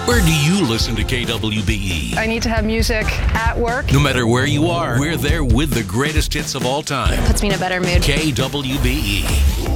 Where do you listen to KWBE? I need to have music at work. No matter where you are, we're there with the greatest hits of all time. Puts me in a better mood. KWBE.